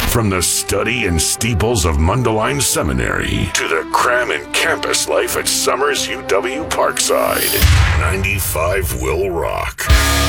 From the study and steeples of Mundelein Seminary to the cram and campus life at Summers UW Parkside, 95 will rock.